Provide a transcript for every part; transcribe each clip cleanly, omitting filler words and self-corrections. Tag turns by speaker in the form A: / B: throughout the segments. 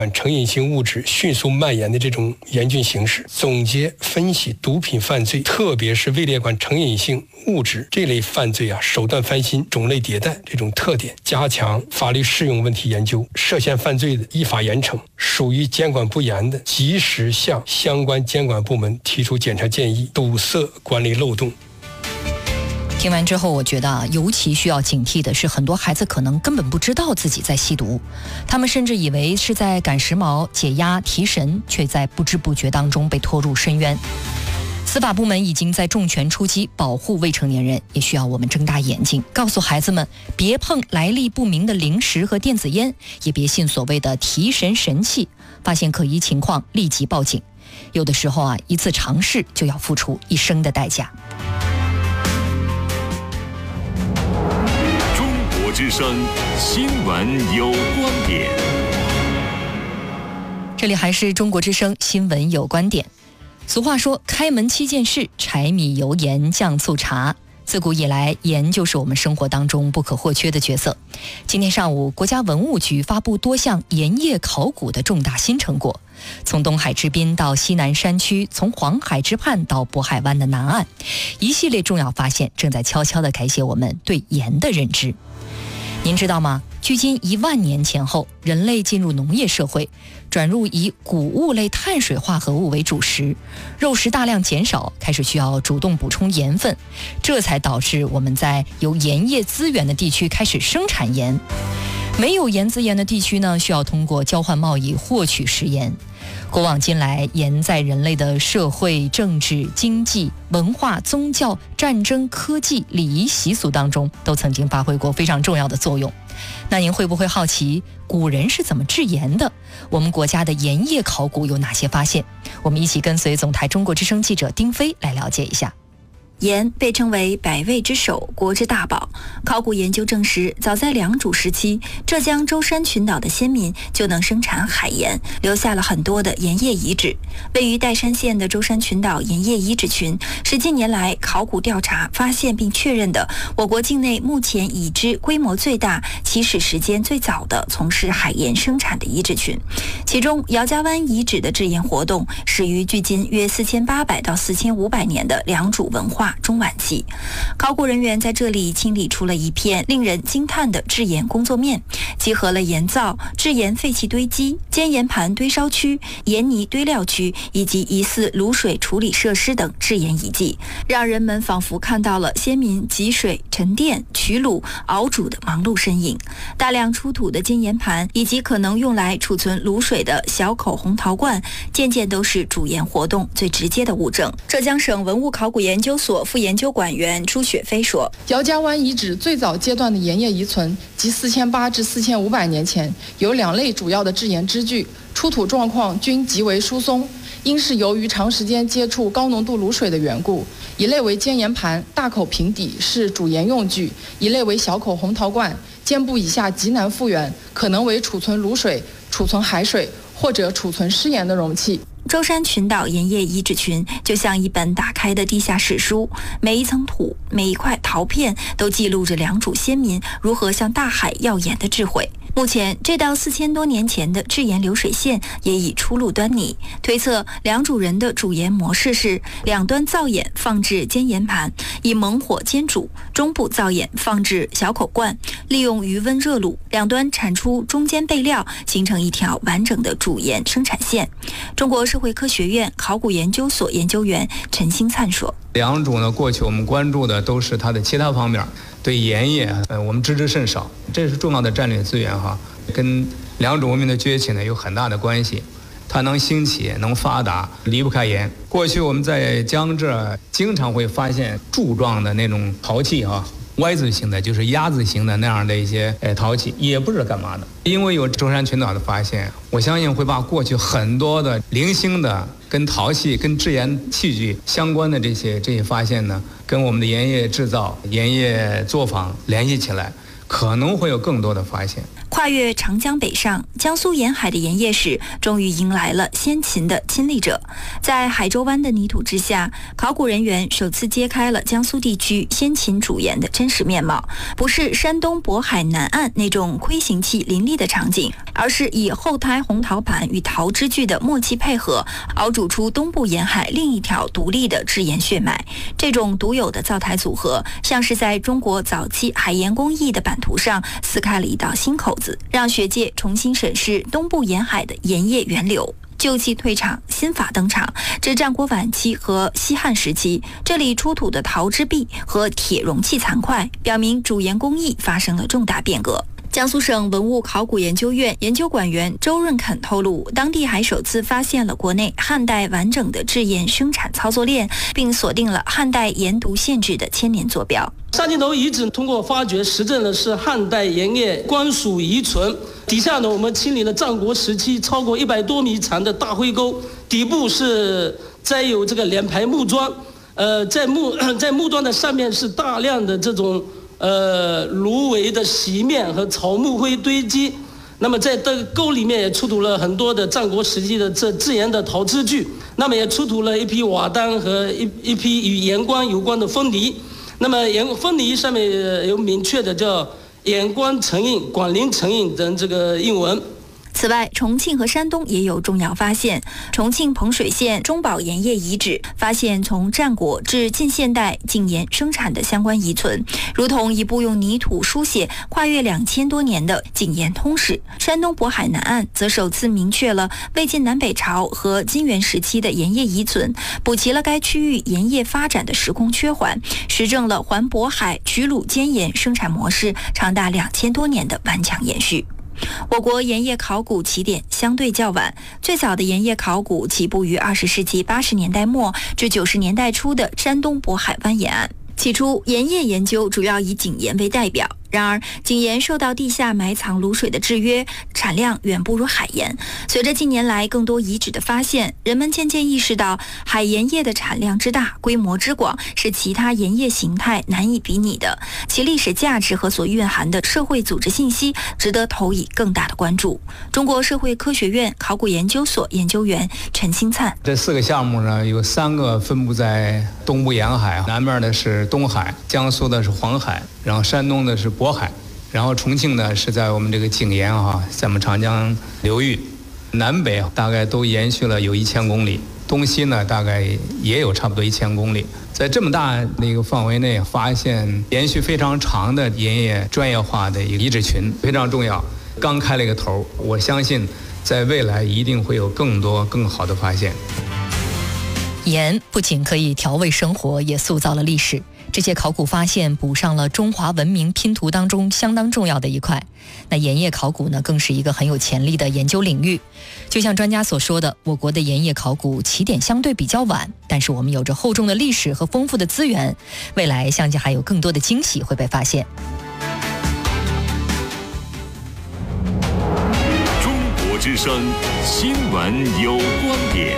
A: 成瘾性物质迅速蔓延的这种严峻形势，总结分析毒品犯罪，特别是位列管成瘾性物质这类犯罪手段翻新、种类迭代这种特点，加强法律适用问题研究，涉嫌犯罪的依法严惩，属于监管不严的，及时向相关监管部门提出检查建议，堵塞管理漏洞。
B: 听完之后，我觉得尤其需要警惕的是，很多孩子可能根本不知道自己在吸毒，他们甚至以为是在赶时髦、解压、提神，却在不知不觉当中被拖入深渊。司法部门已经在重拳出击，保护未成年人，也需要我们睁大眼睛，告诉孩子们别碰来历不明的零食和电子烟，也别信所谓的提神神器，发现可疑情况立即报警。有的时候一次尝试就要付出一生的代价。
C: 之声新闻有观点，
B: 这里还是中国之声新闻有观点。俗话说，开门7件事，柴米油盐酱醋茶。自古以来，盐就是我们生活当中不可或缺的角色。今天上午，国家文物局发布多项盐业考古的重大新成果，从东海之滨到西南山区，从黄海之畔到渤海湾的南岸，一系列重要发现正在悄悄地改写我们对盐的认知。您知道吗？距今1万年前后，人类进入农业社会，转入以谷物类碳水化合物为主食，肉食大量减少，开始需要主动补充盐分，这才导致我们在有盐业资源的地区开始生产盐。没有盐资源的地区呢，需要通过交换贸易获取食盐。古往今来，盐在人类的社会、政治、经济、文化、宗教、战争、科技、礼仪习俗当中都曾经发挥过非常重要的作用。那您会不会好奇，古人是怎么制盐的？我们国家的盐业考古有哪些发现？我们一起跟随总台中国之声记者丁飞来了解一下。
D: 盐被称为百味之首，国之大宝。考古研究证实，早在良渚时期，浙江舟山群岛的先民就能生产海盐，留下了很多的盐业遗址。位于岱山县的舟山群岛盐业遗址群，是近年来考古调查发现并确认的我国境内目前已知规模最大、起始时间最早的从事海盐生产的遗址群。其中，姚家湾遗址的制盐活动始于距今约4800到4500年的良渚文化中晚期。考古人员在这里清理出了一片令人惊叹的制盐工作面，集合了盐灶、制盐废弃堆积、煎盐盘堆烧区、盐泥堆料区以及疑似卤水处理设施等制盐遗迹，让人们仿佛看到了先民汲水、沉淀、取卤、熬煮的忙碌身影。大量出土的煎盐盘以及可能用来储存卤水的小口红陶罐，件件都是煮盐活动最直接的物证。浙江省文物考古研究所副研究管员朱雪飞说，
E: 姚家湾遗址最早阶段的盐业遗存即4800至4500年前，有2类主要的制盐支具，出土状况均极为疏松，因是由于长时间接触高浓度卤水的缘故。一类为煎盐盘，大口平底，是煮盐用具；一类为小口红陶罐，肩部以下极难复原，可能为储存卤水、储存海水或者储存湿盐的容器。
D: 舟山群岛盐业遗址群就像一本打开的地下史书，每一层土、每一块陶片都记录着良渚先民如何向大海要盐的智慧。目前，这道4000多年前的制盐流水线也已初露端倪。推测，良渚人的煮盐模式是两端灶眼放置煎盐盘，以猛火煎煮；中部灶眼放置小口罐，利用余温热卤，两端产出中间备料，形成一条完整的煮盐生产线。中国社会科学院考古研究所研究员陈兴灿说：“
F: 良渚呢，过去我们关注的都是它的其他方面，对盐业我们知之甚少，这是重要的战略资源哈，跟良渚文明的崛起呢有很大的关系。它能兴起、能发达，离不开盐。过去我们在江浙经常会发现柱状的那种陶器哈。Y 字形的，就是鸭字形的那样的一些陶器，也不知道干嘛的。因为有舟山群岛的发现，我相信会把过去很多的零星的跟陶器、跟制盐器具相关的这些发现呢，跟我们的盐业制造、盐业作坊联系起来，可能会有更多的发现。
D: 跨越长江北上，江苏沿海的盐业史终于迎来了先秦的亲历者。在海州湾的泥土之下，考古人员首次揭开了江苏地区先秦主盐的真实面貌，不是山东渤海南岸那种亏形器林立的场景，而是以后胎红陶盘与陶汁具的默契配合，熬煮出东部沿海另一条独立的制盐血脉。这种独有的灶台组合，像是在中国早期海盐工艺的版图上撕开了一道新口子，让学界重新审视东部沿海的盐业源流。旧器退场，新法登场。至战国晚期和西汉时期，这里出土的陶之璧和铁容器残块，表明主盐工艺发生了重大变革。江苏省文物考古研究院研究馆员周润肯透露，当地还首次发现了国内汉代完整的制盐生产操作链，并锁定了汉代盐渎县制的千年坐标。
G: 沙井头遗址通过发掘实证的是汉代盐业官署遗存，底下呢我们清理了战国时期超过100多米长的大灰沟，底部是栽有这个2排木桩，在木桩的上面是大量的这种芦苇的席面和草木灰堆积。那么在这个沟里面也出土了很多的战国时期的这制盐的陶汁具，那么也出土了一批瓦当和一批与盐官有关的分泥。那么分泥上面有明确的叫盐官成印、广陵成印等这个印文。
D: 此外，重庆和山东也有重要发现。重庆彭水县中宝盐业遗址发现从战国至近现代井盐生产的相关遗存，如同一部用泥土书写跨越2000多年的井盐通史。山东渤海南岸则首次明确了魏晋南北朝和金元时期的盐业遗存，补齐了该区域盐业发展的时空缺环，实证了环渤海曲鲁间盐生产模式长达2000多年的顽强延续。我国盐业考古起点相对较晚，最早的盐业考古起步于20世纪80年代末至90年代初的山东渤海湾沿岸。起初，盐业研究主要以井盐为代表，然而井盐受到地下埋藏卤水的制约，产量远不如海盐。随着近年来更多遗址的发现，人们渐渐意识到海盐业的产量之大、规模之广是其他盐业形态难以比拟的，其历史价值和所蕴含的社会组织信息值得投以更大的关注。中国社会科学院考古研究所研究员陈兴灿：
F: 这4个项目呢，有3个分布在东部沿海，南面的是东海，江苏的是黄海，然后山东的是渤海，然后重庆呢是在我们这个井沿在我们长江流域，南北大概都延续了有1000公里，东西呢大概也有差不多1000公里。在这么大的一个范围内发现延续非常长的盐业专业化的一个遗址群，非常重要。刚开了一个头，我相信在未来一定会有更多更好的发现。
B: 盐不仅可以调味生活，也塑造了历史。这些考古发现补上了中华文明拼图当中相当重要的一块。那盐业考古呢，更是一个很有潜力的研究领域。就像专家所说的，我国的盐业考古起点相对比较晚，但是我们有着厚重的历史和丰富的资源，未来相信还有更多的惊喜会被发现。
C: 中国之声新闻有观点。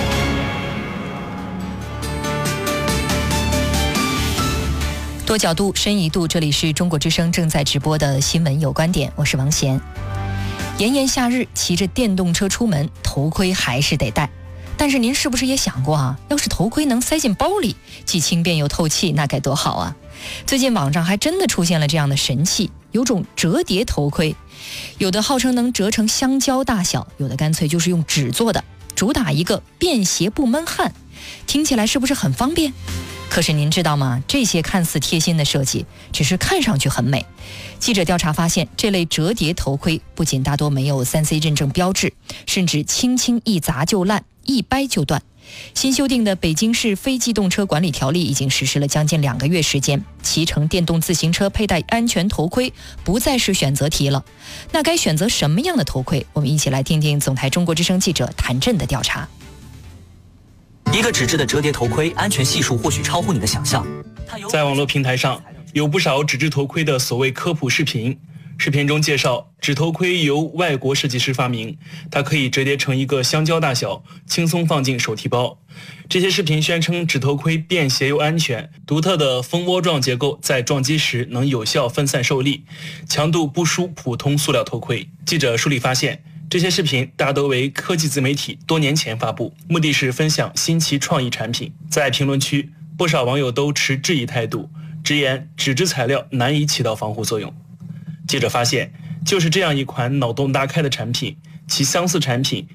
B: 多角度、深一度，这里是中国之声正在直播的新闻有观点，我是王贤。炎炎夏日，骑着电动车出门，头盔还是得戴。但是您是不是也想过要是头盔能塞进包里，既轻便又透气，那该多好啊！最近网上还真的出现了这样的神器，有种折叠头盔，有的号称能折成香蕉大小，有的干脆就是用纸做的，主打一个便携不闷汗。听起来是不是很方便？可是您知道吗？这些看似贴心的设计，只是看上去很美。记者调查发现，这类折叠头盔不仅大多没有3C 认证标志，甚至轻轻一砸就烂，一掰就断。新修订的北京市非机动车管理条例已经实施了将近2个月时间，骑乘电动自行车佩戴安全头盔不再是选择题了。那该选择什么样的头盔？我们一起来听听总台中国之声记者谭震的调查。
H: 一个纸质的折叠头盔，安全系数或许超乎你的想象。
I: 在网络平台上有不少纸质头盔的所谓科普视频， 视频中介绍，纸头盔由外国设计师发明，它可以折叠成一个香蕉大小，轻松放进手提包。这些视频宣称纸头盔便携又安全，独特的蜂窝状结构在撞击时能有效分散受力，强度不输普通塑料头盔。记者梳理发现，这些视频大都为科技自媒体多年前发布，目的是分享新奇创意产品。在评论区，不少网友都持质疑态度，直言纸质材料难以起到防护作用。记者发现，就是这样一款脑洞大开的产品，其相似产品